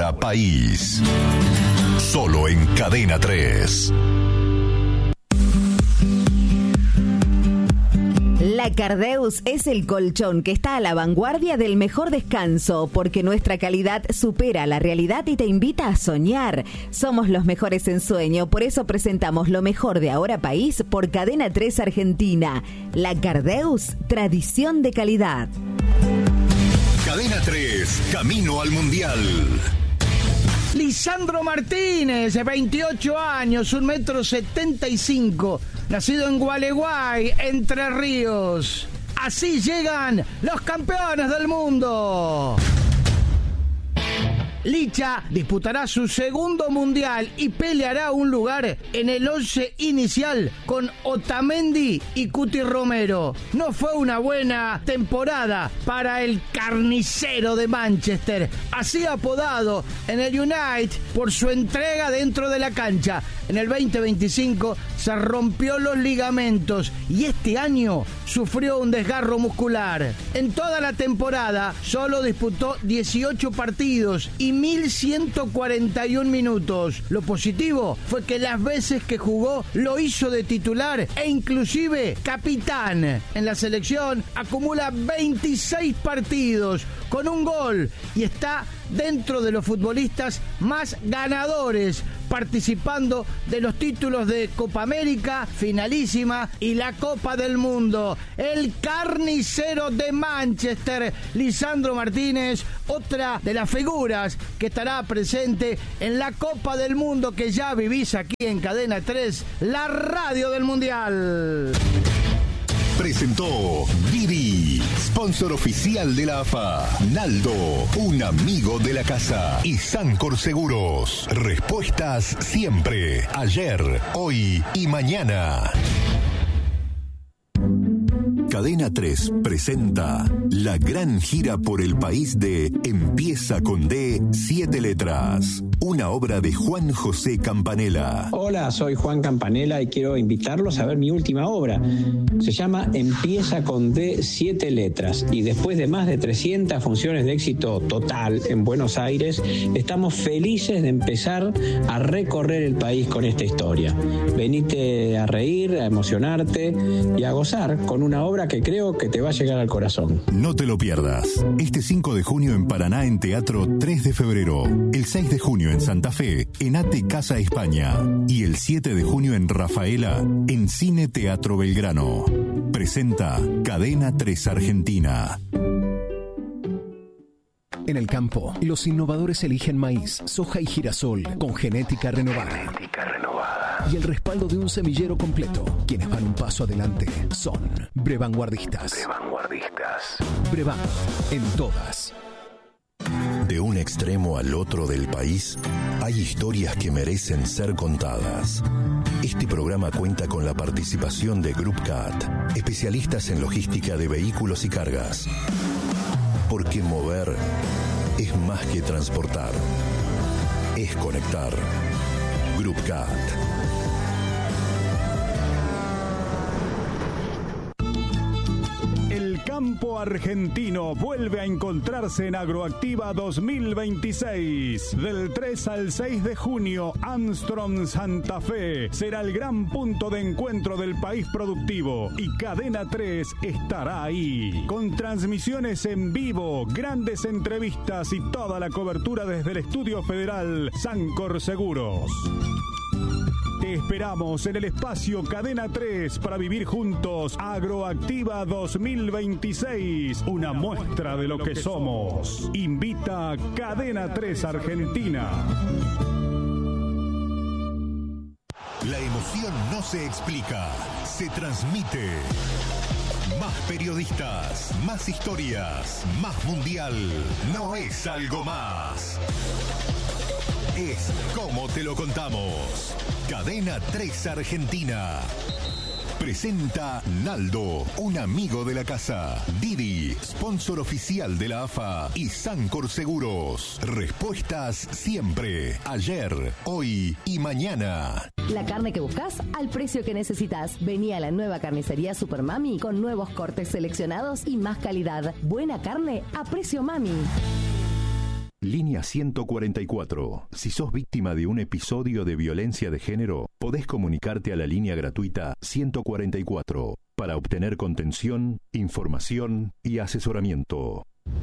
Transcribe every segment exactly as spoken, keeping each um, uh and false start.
Ahora País. Solo en Cadena tres. La Cardeus es el colchón que está a la vanguardia del mejor descanso, porque nuestra calidad supera la realidad y te invita a soñar. Somos los mejores en sueño, por eso presentamos lo mejor de Ahora País por Cadena tres Argentina. La Cardeus, tradición de calidad. Cadena tres, camino al Mundial. Lisandro Martínez, de veintiocho años, un metro setenta y cinco, nacido en Gualeguay, Entre Ríos. Así llegan los campeones del mundo. Licha disputará su segundo mundial y peleará un lugar en el once inicial con Otamendi y Cuti Romero. No fue una buena temporada para el carnicero de Manchester, así apodado en el United por su entrega dentro de la cancha. En el veinte veinticinco se rompió los ligamentos y este año sufrió un desgarro muscular. En toda la temporada solo disputó dieciocho partidos y mil ciento cuarenta y uno minutos. Lo positivo fue que las veces que jugó lo hizo de titular e inclusive capitán. En la selección acumula veintiséis partidos con un gol y está dentro de los futbolistas más ganadores, participando de los títulos de Copa América, Finalísima y la Copa del Mundo. El carnicero de Manchester, Lisandro Martínez, otra de las figuras que estará presente en la Copa del Mundo que ya vivís aquí en Cadena tres, la radio del Mundial. Presentó Didi, sponsor oficial de la A F A. Naldo, un amigo de la casa. Y Sancor Seguros. Respuestas siempre. Ayer, hoy y mañana. Cadena tres presenta la gran gira por el país de Empieza con D, siete letras. Una obra de Juan José Campanella. Hola, soy Juan Campanella y quiero invitarlos a ver mi última obra. Se llama Empieza con D, siete letras. Y después de más de trescientas funciones de éxito total en Buenos Aires, estamos felices de empezar a recorrer el país con esta historia. Venite a reír, a emocionarte y a gozar con una obra que creo que te va a llegar al corazón. No te lo pierdas. Este cinco de junio en Paraná en Teatro tres de febrero. El seis de junio en Santa Fe, en Ate Casa España. Y el siete de junio en Rafaela, en Cine Teatro Belgrano. Presenta Cadena tres Argentina. En el campo, los innovadores eligen maíz, soja y girasol con genética renovada. Genética renovada. Y el respaldo de un semillero completo. Quienes van un paso adelante son Brevanguardistas. Brevanguardistas. Brevan, en todas. De un extremo al otro del país, hay historias que merecen ser contadas. Este programa cuenta con la participación de Group Cat, especialistas en logística de vehículos y cargas. Porque mover es más que transportar, es conectar. Group Cat. El campo argentino vuelve a encontrarse en Agroactiva dos mil veintiséis. Del tres al seis de junio, Armstrong Santa Fe será el gran punto de encuentro del país productivo y Cadena tres estará ahí. Con transmisiones en vivo, grandes entrevistas y toda la cobertura desde el Estudio Federal Sancor Seguros. Te esperamos en el espacio Cadena tres para vivir juntos Agroactiva dos mil veintiséis, una muestra de lo que somos. Invita a Cadena tres Argentina. La emoción no se explica, se transmite. Más periodistas, más historias, más mundial. No es algo más. Es como te lo contamos. Cadena tres Argentina. Presenta Naldo, un amigo de la casa. Didi, sponsor oficial de la A F A. Y Sancor Seguros. Respuestas siempre. Ayer, hoy y mañana. La carne que buscas al precio que necesitas. Vení a la nueva carnicería Super Mami con nuevos cortes seleccionados y más calidad. Buena carne a precio Mami. Línea Línea ciento cuarenta y cuatro. Si sos víctima de un episodio de violencia de género, podés comunicarte a la línea gratuita ciento cuarenta y cuatro para obtener contención, información y asesoramiento.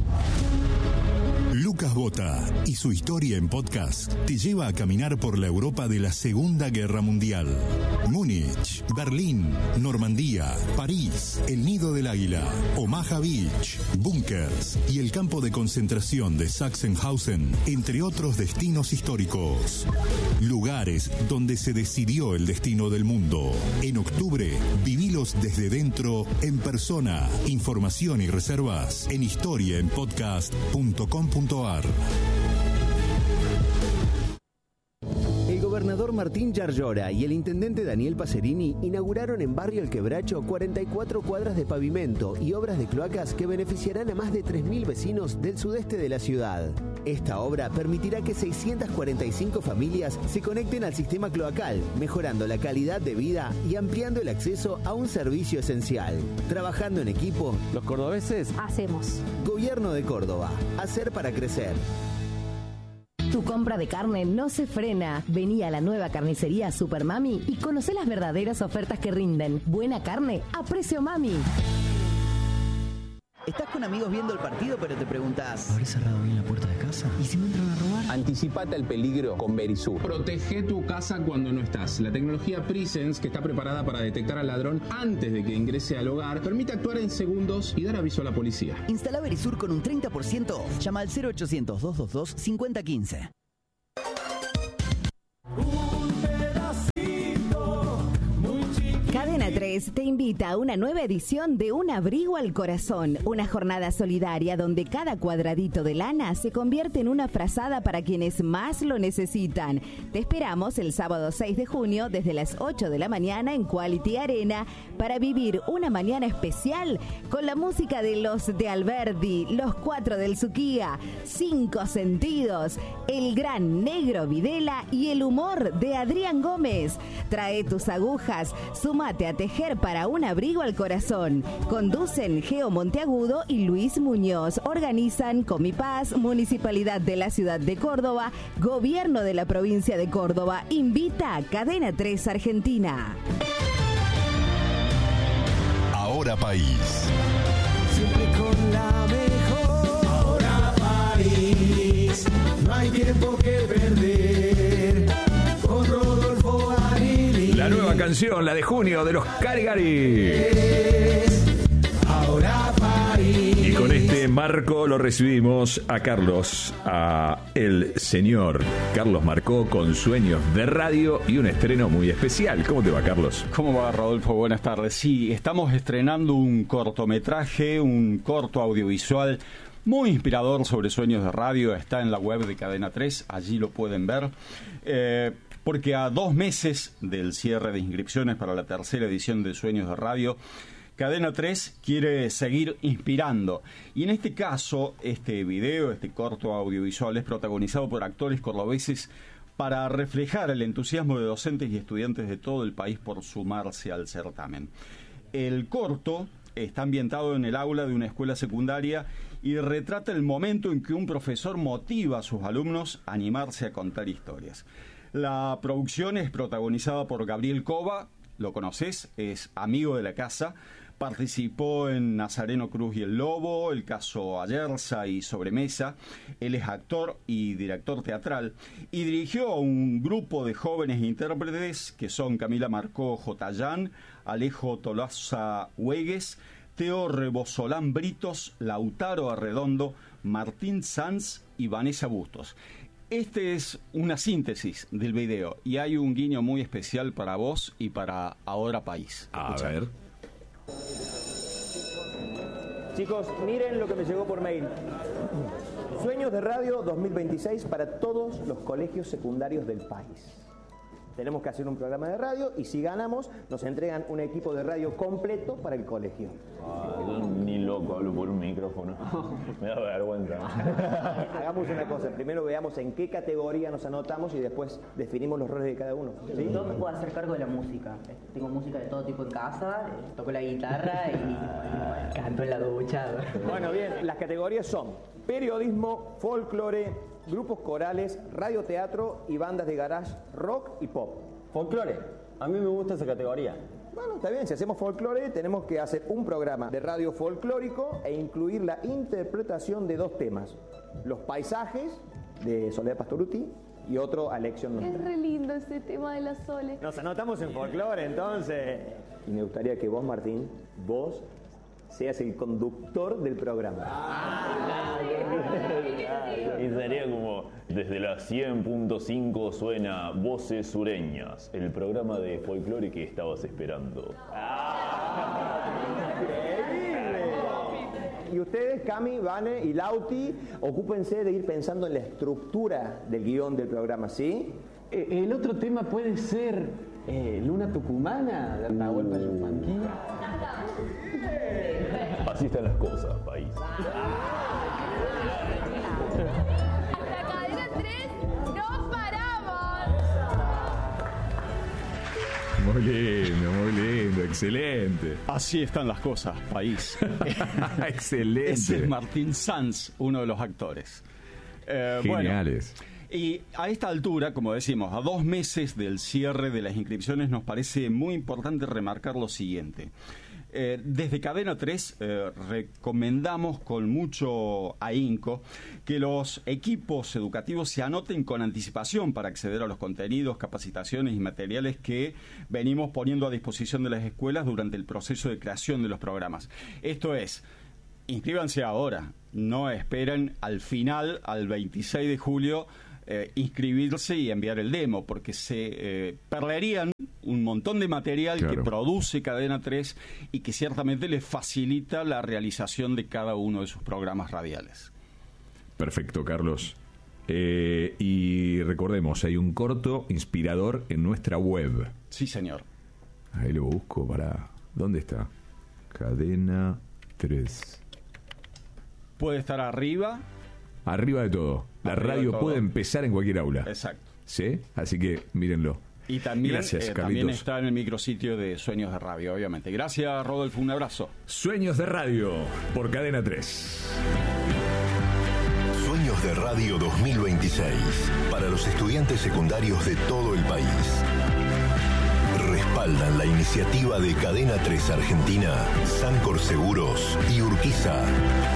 Lucas Bota y su historia en podcast te lleva a caminar por la Europa de la Segunda Guerra Mundial. Múnich, Berlín, Normandía, París, el Nido del Águila, Omaha Beach, búnkers y el campo de concentración de Sachsenhausen, entre otros destinos históricos. Lugares donde se decidió el destino del mundo. En octubre, vivilos desde dentro, en persona. Información y reservas en historia en podcast punto com punto ar. El gobernador Martín Yarlora y el intendente Daniel Pacerini inauguraron en Barrio El Quebracho cuarenta y cuatro cuadras de pavimento y obras de cloacas que beneficiarán a más de tres mil vecinos del sudeste de la ciudad. Esta obra permitirá que seiscientas cuarenta y cinco familias se conecten al sistema cloacal, mejorando la calidad de vida y ampliando el acceso a un servicio esencial. Trabajando en equipo, los cordobeses hacemos. Gobierno de Córdoba. Hacer para crecer. Tu compra de carne no se frena. Vení a la nueva carnicería Super Mami y conocé las verdaderas ofertas que rinden. Buena carne a precio mami. Estás con amigos viendo el partido, pero te preguntas, ¿habré cerrado bien la puerta de casa? ¿Y si me entran a robar? Anticipate al peligro con Verisur. Protege tu casa cuando no estás. La tecnología Presence, que está preparada para detectar al ladrón antes de que ingrese al hogar, permite actuar en segundos y dar aviso a la policía. Instala Verisur con un treinta por ciento off. Llama al cero ochocientos, doscientos veintidós, cincuenta quince. Cadena tres te invita a una nueva edición de Un Abrigo al Corazón, una jornada solidaria donde cada cuadradito de lana se convierte en una frazada para quienes más lo necesitan. Te esperamos el sábado seis de junio desde las ocho de la mañana en Quality Arena para vivir una mañana especial con la música de los de Alberdi, los cuatro del Suquía, Cinco Sentidos, el gran Negro Videla y el humor de Adrián Gómez. Trae tus agujas, suma a tejer para Un Abrigo al Corazón. Conducen Geo Monteagudo y Luis Muñoz. Organizan Comipaz, Municipalidad de la Ciudad de Córdoba, Gobierno de la Provincia de Córdoba. Invita a Cadena tres Argentina. Ahora País. Siempre con la mejor. Ahora País. No hay tiempo que perder. Con Rodolfo Aguilí. La nueva canción, la de junio, de los Caligari. Ahora País. Y con este marco lo recibimos a Carlos, a el señor Carlos Marcó, con Sueños de Radio y un estreno muy especial. ¿Cómo te va, Carlos? ¿Cómo va, Rodolfo? Buenas tardes. Sí, estamos estrenando un cortometraje, un corto audiovisual muy inspirador sobre Sueños de Radio. Está en la web de Cadena tres, allí lo pueden ver. Eh, porque a dos meses del cierre de inscripciones para la tercera edición de Sueños de Radio, Cadena tres quiere seguir inspirando. Y en este caso, este video, este corto audiovisual es protagonizado por actores cordobeses para reflejar el entusiasmo de docentes y estudiantes de todo el país por sumarse al certamen. El corto está ambientado en el aula de una escuela secundaria y retrata el momento en que un profesor motiva a sus alumnos a animarse a contar historias. La producción es protagonizada por Gabriel Cova, lo conoces, es amigo de la casa, participó en Nazareno Cruz y el Lobo, El caso Ayerza y Sobremesa. Él es actor y director teatral y dirigió a un grupo de jóvenes intérpretes que son Camila Marcó Jotayán, Alejo Tolosa Huegues, Teo Rebosolán Britos, Lautaro Arredondo, Martín Sanz y Vanessa Bustos. Este es una síntesis del video y hay un guiño muy especial para vos y para Ahora País. A ver. Chicos, miren lo que me llegó por mail. Sueños de Radio dos mil veintiséis para todos los colegios secundarios del país. Tenemos que hacer un programa de radio y si ganamos nos entregan un equipo de radio completo para el colegio. Ah, yo ni loco hablo por un micrófono. Me da vergüenza. Hagamos una cosa, primero veamos en qué categoría nos anotamos y después definimos los roles de cada uno. ¿Sí? Yo me puedo hacer cargo de la música. Tengo música de todo tipo en casa, toco la guitarra y canto en la ducha. Bueno, bien, las categorías son periodismo, folclore, grupos corales, radioteatro y bandas de garage, rock y pop. Folclore, a mí me gusta esa categoría. Bueno, está bien, si hacemos folclore tenemos que hacer un programa de radio folclórico e incluir la interpretación de dos temas. Los paisajes de Soledad Pastorutti y otro Alexion Nostra. Es re lindo ese tema de la Sole. Nos anotamos en folclore entonces. Y me gustaría que vos, Martín, vos seas el conductor del programa. Y sería como, desde la cien punto cinco suena Voces Sureñas, el programa de folclore que estabas esperando. Y ustedes, Cami, Vane y Lauti, ocúpense de ir pensando en la estructura del guión del programa, ¿sí? Eh, el otro tema puede ser eh, Luna Tucumana, de Nahuel Payupanqui. Así están las cosas, país. Hasta Cadena tres no paramos. Muy lindo, muy lindo, excelente. Así están las cosas, país. Excelente. Ese es Martín Sanz, uno de los actores. Eh, Geniales. Bueno, y a esta altura, como decimos, a dos meses del cierre de las inscripciones, nos parece muy importante remarcar lo siguiente. Eh, desde Cadena tres eh, recomendamos con mucho ahínco que los equipos educativos se anoten con anticipación para acceder a los contenidos, capacitaciones y materiales que venimos poniendo a disposición de las escuelas durante el proceso de creación de los programas. Esto es, inscríbanse ahora, no esperen al final, al veintiséis de julio, eh, inscribirse y enviar el demo, porque se eh, perderían un montón de material claro. que produce Cadena tres y que ciertamente les facilita la realización de cada uno de sus programas radiales. Perfecto, Carlos. Eh, y recordemos, hay un corto inspirador en nuestra web. Sí, señor. Ahí lo busco para... ¿Dónde está? Cadena tres. Puede estar arriba. Arriba de todo. La Arriba radio todo. puede empezar en cualquier aula. Exacto. ¿Sí? Así que mírenlo. Y también, Gracias, eh, también está en el micrositio de Sueños de Radio, obviamente. Gracias, Rodolfo, un abrazo. Sueños de Radio, por Cadena tres. Sueños de Radio dos mil veintiséis, para los estudiantes secundarios de todo el país. Respaldan la iniciativa de Cadena tres Argentina, Sancor Seguros y Urquiza.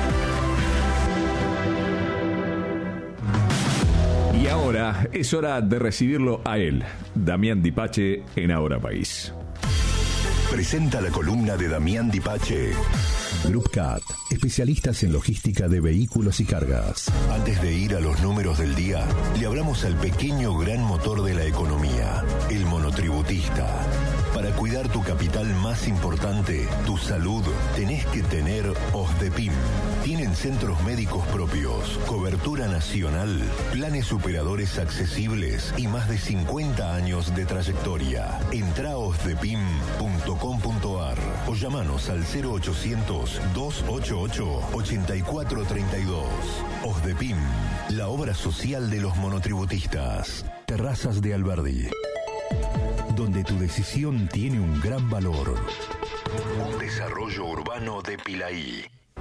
Y ahora es hora de recibirlo a él, Damián Dipache, en Ahora País. Presenta la columna de Damián Dipache. Groupcat, especialistas en logística de vehículos y cargas. Antes de ir a los números del día, le hablamos al pequeño gran motor de la economía, el monotributista. Para cuidar tu capital más importante, tu salud, tenés que tener OSDEPIM. Tienen centros médicos propios, cobertura nacional, planes superadores accesibles y más de cincuenta años de trayectoria. Entrá a osdepim punto com punto ar o llamanos al cero ochocientos, dos ochenta y ocho, ochenta y cuatro treinta y dos. OSDEPIM, la obra social de los monotributistas. Terrazas de Alberdi, donde tu decisión tiene un gran valor. Un desarrollo urbano de Pilaí.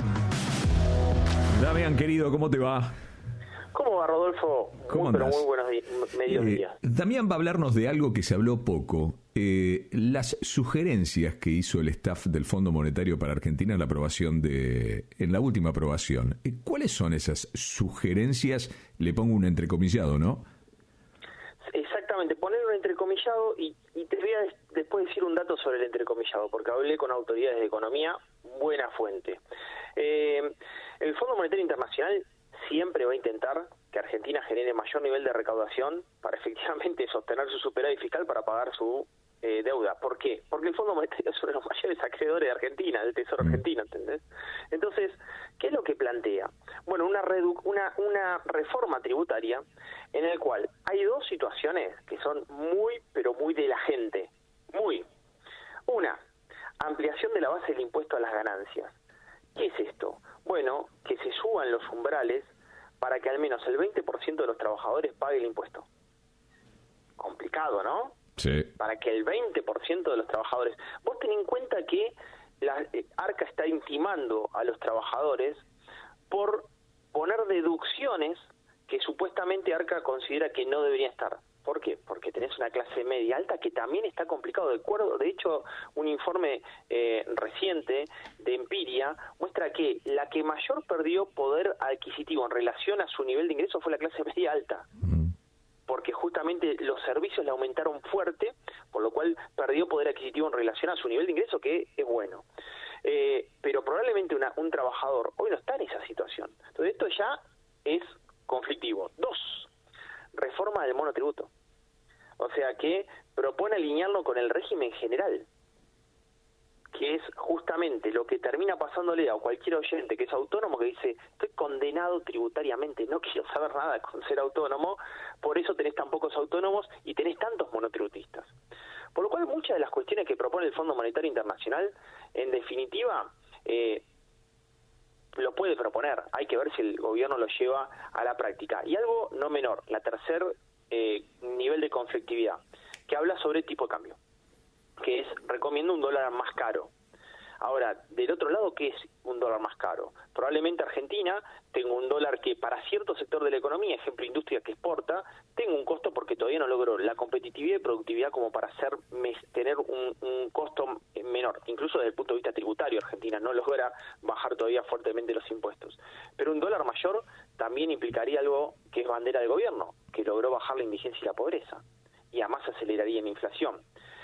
Damián, querido, ¿cómo te va? ¿Cómo va, Rodolfo? ¿Cómo muy, pero andás? muy buenos días, mediodía. Eh, Damián va a hablarnos de algo que se habló poco. Eh, las sugerencias que hizo el staff del Fondo Monetario para Argentina en la aprobación de, en la última aprobación. Eh, ¿Cuáles son esas sugerencias? Le pongo un entrecomillado, ¿no? Exactamente, poner un entrecomillado y, y te voy a des- después decir un dato sobre el entrecomillado, porque hablé con autoridades de economía, buena fuente. Eh, el Fondo Monetario Internacional siempre va a intentar que Argentina genere mayor nivel de recaudación para efectivamente sostener su superávit fiscal para pagar su eh, deuda. ¿Por qué? Porque el Fondo Monetario es uno de los mayores acreedores de Argentina, del Tesoro argentino, ¿entendés? Entonces, ¿qué es lo que plantea? Bueno, una, redu- una, una reforma tributaria en el cual hay dos situaciones que son muy, pero muy de la gente. Muy. Una, ampliación de la base del impuesto a las ganancias. ¿Qué es esto? Bueno, que se suban los umbrales para que al menos el veinte por ciento de los trabajadores pague el impuesto. Complicado, ¿no? Sí. Para que el veinte por ciento de los trabajadores... Vos ten en cuenta que la eh, ARCA está intimando a los trabajadores por poner deducciones que supuestamente ARCA considera que no debería estar. ¿Por qué? Porque tenés una clase media alta que también está complicado. De acuerdo, de hecho, un informe eh, reciente de Empiria muestra que la que mayor perdió poder adquisitivo en relación a su nivel de ingreso fue la clase media alta. Porque justamente los servicios le aumentaron fuerte, por lo cual perdió poder adquisitivo en relación a su nivel de ingreso, que es bueno. Eh, pero probablemente una, un trabajador hoy no está en esa situación. Entonces esto ya es conflictivo. Dos, reforma del monotributo. O sea que propone alinearlo con el régimen general, que es justamente lo que termina pasándole a cualquier oyente que es autónomo, que dice, estoy condenado tributariamente, no quiero saber nada con ser autónomo, por eso tenés tan pocos autónomos y tenés tantos monotributistas. Por lo cual muchas de las cuestiones que propone el Fondo Monetario Internacional, en definitiva, eh, lo puede proponer, hay que ver si el gobierno lo lleva a la práctica. Y algo no menor, la tercer eh, nivel de conflictividad, que habla sobre tipo de cambio, que es, recomiendo un dólar más caro. Ahora, del otro lado, ¿qué es un dólar más caro? Probablemente Argentina tenga un dólar que para cierto sector de la economía, ejemplo industria que exporta, tenga un costo porque todavía no logró la competitividad y productividad como para hacer tener un, un costo menor. Incluso desde el punto de vista tributario, Argentina no logra bajar todavía fuertemente los impuestos. Pero un dólar mayor también implicaría algo que es bandera del gobierno, que logró bajar la indigencia y la pobreza, y además aceleraría la inflación.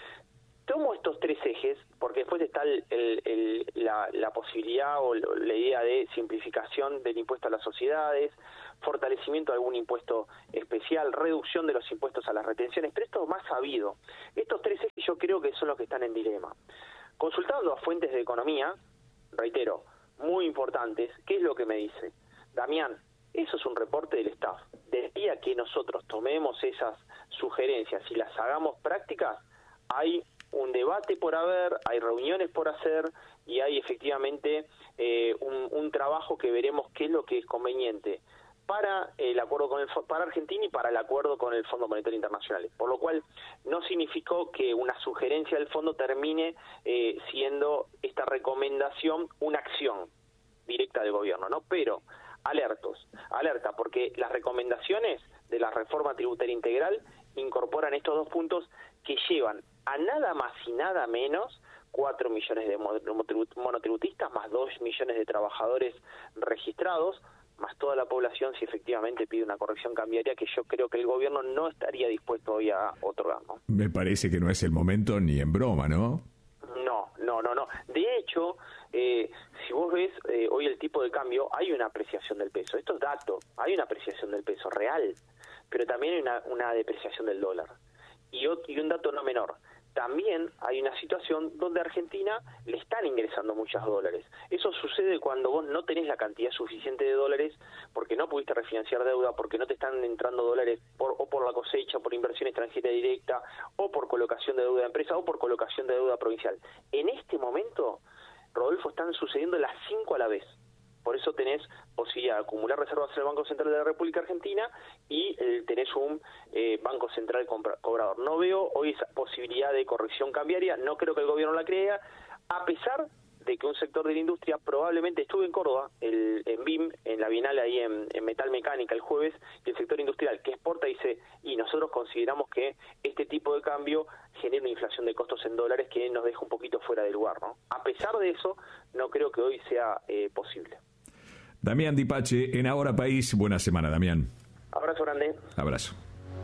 Tomo estos tres ejes porque después está el, el, el, la, la posibilidad o la idea de simplificación del impuesto a las sociedades, fortalecimiento de algún impuesto especial, reducción de los impuestos a las retenciones, pero esto es más sabido. Estos tres ejes yo creo que son los que están en dilema. Consultando a fuentes de economía, reitero, muy importantes, ¿qué es lo que me dice? Damián, eso es un reporte del staff. Del día que nosotros tomemos esas sugerencias y las hagamos prácticas, hay un debate por haber, hay reuniones por hacer y hay efectivamente eh, un, un trabajo que veremos qué es lo que es conveniente para el acuerdo con el para Argentina y para el acuerdo con el Fondo Monetario Internacional. Por lo cual no significó que una sugerencia del fondo termine eh, siendo esta recomendación una acción directa del gobierno, ¿no? Pero alertos, alerta, porque las recomendaciones de la reforma tributaria integral incorporan estos dos puntos que llevan a nada más y nada menos cuatro millones de monotributistas, más dos millones de trabajadores registrados, más toda la población si efectivamente pide una corrección cambiaria que yo creo que el gobierno no estaría dispuesto hoy a otorgar, ¿no? Me parece que no es el momento ni en broma, ¿no? No, no, no, no. De hecho, eh, si vos ves eh, hoy el tipo de cambio, hay una apreciación del peso. Esto es dato, hay una apreciación del peso real, pero también hay una, una depreciación del dólar. Y, y un dato no menor, también hay una situación donde a Argentina le están ingresando muchos dólares. Eso sucede cuando vos no tenés la cantidad suficiente de dólares porque no pudiste refinanciar deuda, porque no te están entrando dólares por, o por la cosecha, por inversión extranjera directa, o por colocación de deuda de empresa, o por colocación de deuda provincial. En este momento, Rodolfo, están sucediendo las cinco a la vez. Por eso tenés posibilidad de acumular reservas en el Banco Central de la República Argentina y eh, tenés un eh, Banco Central compra, cobrador. No veo hoy esa posibilidad de corrección cambiaria, no creo que el gobierno la crea, a pesar de que un sector de la industria probablemente estuve en Córdoba, el, en B I M, en la Bienal ahí en, en Metal Mecánica el jueves, y el sector industrial que exporta dice, y nosotros consideramos que este tipo de cambio genera una inflación de costos en dólares que nos deja un poquito fuera de lugar, ¿no? A pesar de eso, no creo que hoy sea eh, posible. Damián Di Pace, en Ahora País. Buena semana, Damián. Abrazo grande. Abrazo.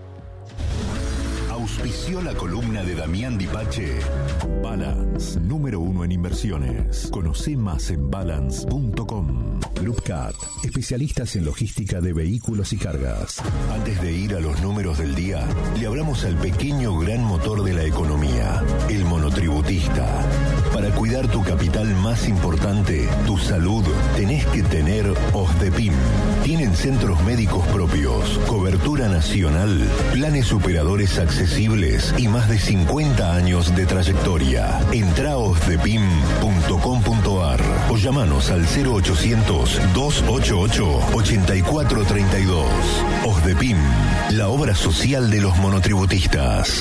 Auspició la columna de Damián Di Pace. Balance, número uno en inversiones. Conoce más en balance punto com. Loopcat, especialistas en logística de vehículos y cargas. Antes de ir a los números del día, le hablamos al pequeño gran motor de la economía, el monotributista. Para cuidar tu capital más importante, tu salud, tenés que tener OSDEPIM. Tienen centros médicos propios, cobertura nacional, planes superadores accesibles y más de cincuenta años de trayectoria. Entra a osdepim punto com punto ar o llamanos al cero ochocientos, dos ochenta y ocho, ochenta y cuatro treinta y dos. OSDEPIM, la obra social de los monotributistas.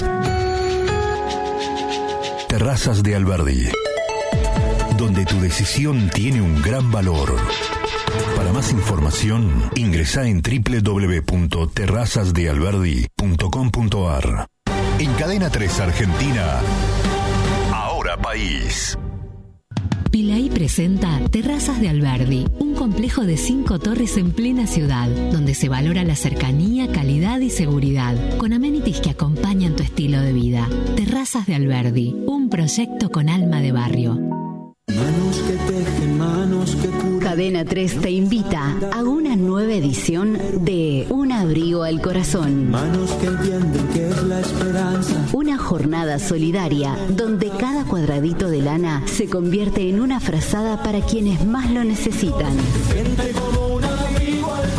Terrazas de Alberdi, donde tu decisión tiene un gran valor. Para más información, ingresá en doble u doble u doble u punto terrazas de alberdi punto com punto a r. En Cadena tres Argentina, Ahora País. Pilaí presenta Terrazas de Alberdi, un complejo de cinco torres en plena ciudad, donde se valora la cercanía, calidad y seguridad, con amenities que acompañan tu estilo de vida. Terrazas de Alberdi, un proyecto con alma de barrio. Manos que tejen, manos que curan. Cadena tres te invita a una nueva edición de Un abrigo al corazón. Manos que entienden que es la esperanza. Una jornada solidaria donde cada cuadradito de lana se convierte en una frazada para quienes más lo necesitan. Gente como un abrigo al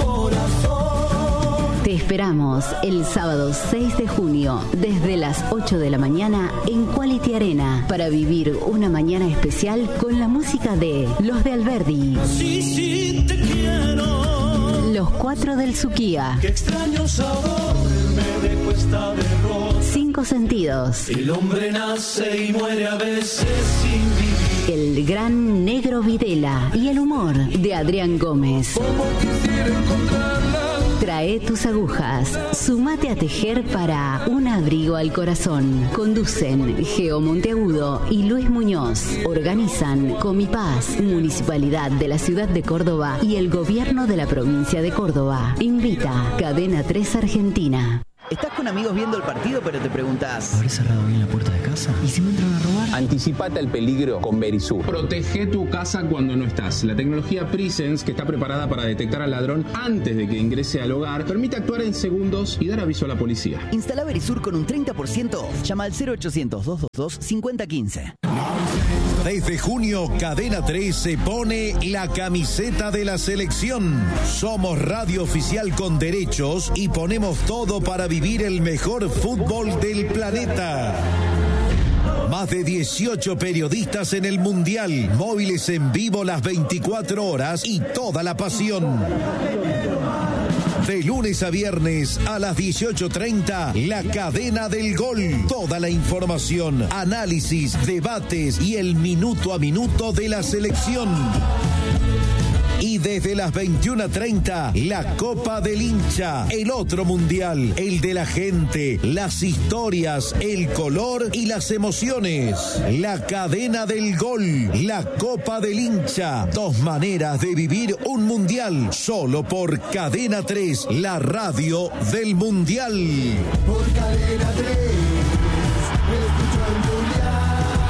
corazón. Te esperamos el sábado seis de junio desde las ocho de la mañana en Quality Arena para vivir una mañana especial con la música de Los de Alberdi. Sí, sí, te quiero. Los Cuatro del Suquía. Qué extraño sabor me dejó esta derrota. Cinco Sentidos. El hombre nace y muere a veces sin vivir. El gran Negro Videla y el humor de Adrián Gómez. Como quisiera encontrarla. Trae tus agujas, sumate a tejer para Un abrigo al corazón. Conducen Geo Monteagudo y Luis Muñoz. Organizan Comipaz, Municipalidad de la Ciudad de Córdoba y el Gobierno de la Provincia de Córdoba. Invita Cadena tres Argentina. Estás con amigos viendo el partido, pero te preguntas: ¿habré cerrado bien la puerta de casa? ¿Y si me entran a robar? Anticipate al peligro con Verisur. Protege tu casa cuando no estás. La tecnología Presence, que está preparada para detectar al ladrón antes de que ingrese al hogar, permite actuar en segundos y dar aviso a la policía. Instala Verisur con un treinta por ciento. Llama al cero ochocientos, doscientos veintidós, cincuenta quince. Desde junio, Cadena tres se pone la camiseta de la selección. Somos radio oficial con derechos y ponemos todo para vivir el mejor fútbol del planeta. Más de dieciocho periodistas en el Mundial, móviles en vivo las veinticuatro horas y toda la pasión. De lunes a viernes a las dieciocho treinta, La Cadena del Gol. Toda la información, análisis, debates y el minuto a minuto de la selección. Y desde las veintiuna treinta, la Copa del Hincha, el otro mundial, el de la gente, las historias, el color y las emociones. La Cadena del Gol, la Copa del Hincha, dos maneras de vivir un mundial, solo por Cadena tres, la radio del mundial. Por Cadena tres, escucho el mundial.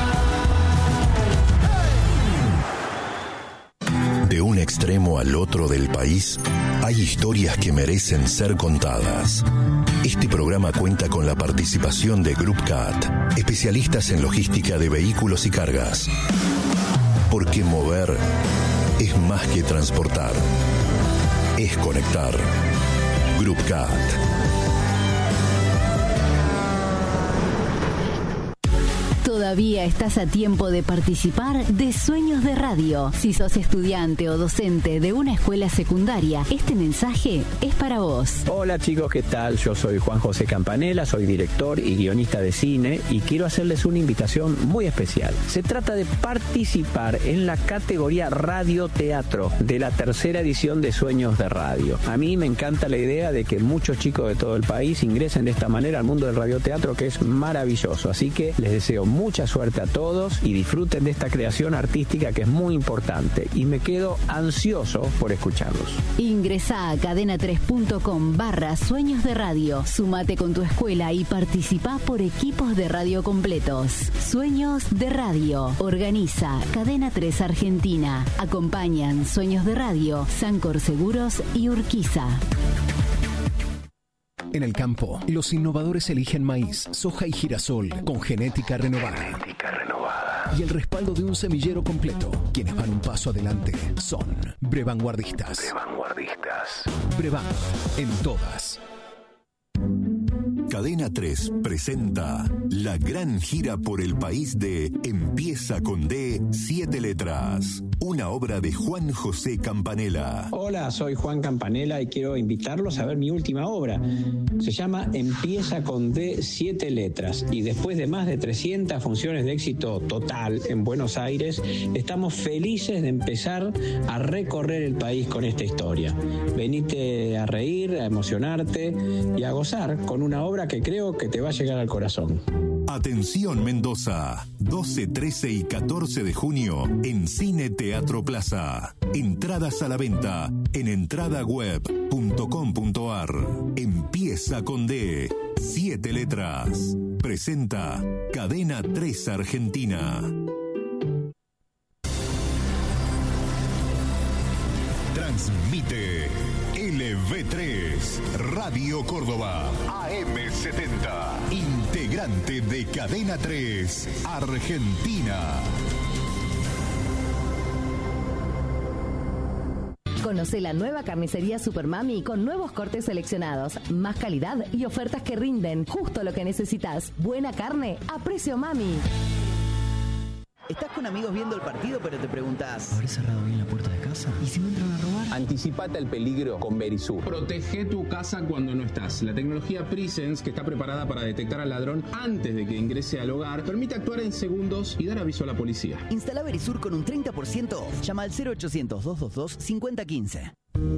De un extremo al otro del país, hay historias que merecen ser contadas. Este programa cuenta con la participación de Group Cat, especialistas en logística de vehículos y cargas. Porque mover es más que transportar, es conectar. Group Cat. Todavía estás a tiempo de participar de Sueños de Radio. Si sos estudiante o docente de una escuela secundaria, este mensaje es para vos. Hola chicos, ¿qué tal? Yo soy Juan José Campanella, soy director y guionista de cine y quiero hacerles una invitación muy especial. Se trata de participar en la categoría Radio-Teatro de la tercera edición de Sueños de Radio. A mí me encanta la idea de que muchos chicos de todo el país ingresen de esta manera al mundo del radioteatro, que es maravilloso. Así que les deseo mucha suerte a todos y disfruten de esta creación artística que es muy importante, y me quedo ansioso por escucharlos. Ingresá a cadena tres punto com barra Sueños de Radio. Sumate con tu escuela y participá por equipos de radio completos. Sueños de Radio. Organiza Cadena tres Argentina. Acompañan Sueños de Radio, Sancor Seguros y Urquiza. En el campo, los innovadores eligen maíz, soja y girasol con genética renovada. Genética renovada. Y el respaldo de un semillero completo. Quienes van un paso adelante son Brevanguardistas. Brevanguardistas. Brevan, en todas. Cadena tres presenta la gran gira por el país de Empieza con D, siete letras. Una obra de Juan José Campanella. Hola, soy Juan Campanella y quiero invitarlos a ver mi última obra. Se llama Empieza con D, siete letras. Y después de más de trescientas funciones de éxito total en Buenos Aires, estamos felices de empezar a recorrer el país con esta historia. Venite a reír, a emocionarte y a gozar con una obra que creo que te va a llegar al corazón. Atención Mendoza, doce, trece y catorce de junio en Cine Teatro Plaza. Entradas a la venta en entradaweb punto com punto ar. Empieza con D, siete letras. Presenta Cadena tres Argentina. Transmite L V tres, Radio Córdoba, A M setenta, integrante de Cadena tres, Argentina. Conoce la nueva carnicería Supermami con nuevos cortes seleccionados, más calidad y ofertas que rinden justo lo que necesitas. Buena carne a precio mami. Estás con amigos viendo el partido, pero te preguntas, ¿habré cerrado bien la puerta de casa? ¿Y si me entran a robar? Anticipate al peligro con Verisur. Protege tu casa cuando no estás. La tecnología Presence, que está preparada para detectar al ladrón antes de que ingrese al hogar, permite actuar en segundos y dar aviso a la policía. Instala Verisur con un treinta por ciento. Llama al cero ochocientos, doscientos veintidós, cincuenta quince.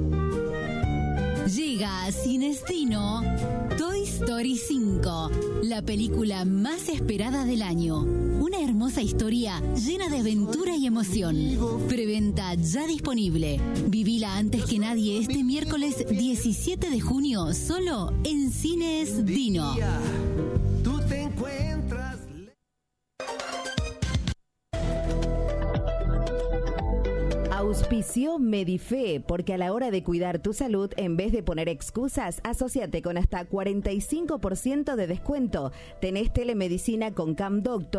Llega a Cinestino Toy Story cinco, la película más esperada del año. Una hermosa historia llena de aventura y emoción. Preventa ya disponible. Vivila antes que nadie este miércoles diecisiete de junio, solo en Cines Dino. Tú te encuentras. Auspició Medife, porque a la hora de cuidar tu salud, en vez de poner excusas, asóciate con hasta cuarenta y cinco por ciento de descuento. Tenés telemedicina con CamDoctor.